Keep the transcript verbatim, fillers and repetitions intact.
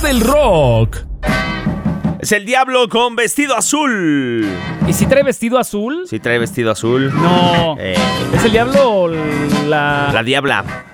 del rock. Es el diablo con vestido azul. ¿Y si trae vestido azul? Si trae vestido azul. No. Eh, ¿Es el diablo o la...? La diabla.